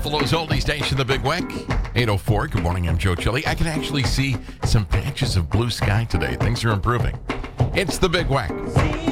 Buffalo's oldie station, The Big Weck. 8:04. Good morning, I'm Joe Chili. I can actually see some patches of blue sky today. Things are improving. It's The Big Weck.